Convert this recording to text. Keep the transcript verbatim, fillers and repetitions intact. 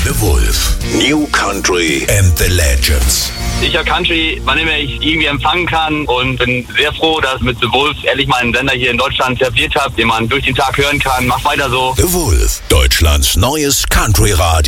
The Wolf. New Country and the Legends. Ich höre Country, wann immer ich irgendwie empfangen kann und bin sehr froh, dass mit The Wolf ehrlich mal einen Sender hier in Deutschland etabliert habe, den man durch den Tag hören kann. Mach weiter so. The Wolf, Deutschlands neues Country-Radio.